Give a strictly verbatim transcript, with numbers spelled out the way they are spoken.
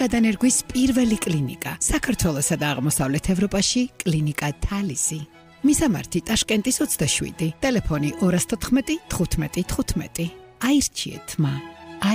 გადანერგვის პირველი კლინიკა. საქართველოსა და აღმოსავლეთ ევროპაში კლინიკა თალისი. მისამართი ტაშკენტის ოცდაშვიდი, ტელეფონი ორი თოთხმეტი თხუთმეტი თხუთმეტი. აირჩიეთ მა.